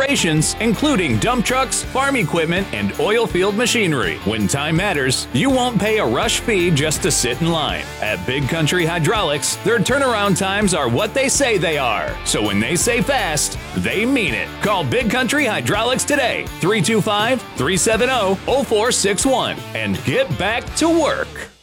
operations, including dump trucks, farm equipment, and oil field machinery. When time matters, you won't pay a rush fee just to sit in line. At Big Country Hydraulics, their turnaround times are what they say they are. So when they say fast, they mean it. Call Big Country Hydraulics today, 325-370-0461, and get back to work.